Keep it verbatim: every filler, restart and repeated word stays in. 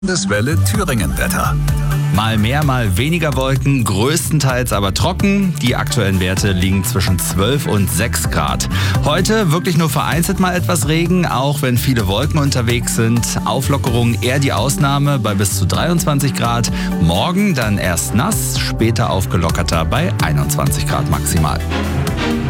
Landeswelle Thüringen-Wetter. Mal mehr, mal weniger Wolken, größtenteils aber trocken. Die aktuellen Werte liegen zwischen zwölf und sechs Grad. Heute wirklich nur vereinzelt mal etwas Regen, auch wenn viele Wolken unterwegs sind. Auflockerung eher die Ausnahme bei bis zu dreiundzwanzig Grad. Morgen dann erst nass, später aufgelockerter bei einundzwanzig Grad maximal.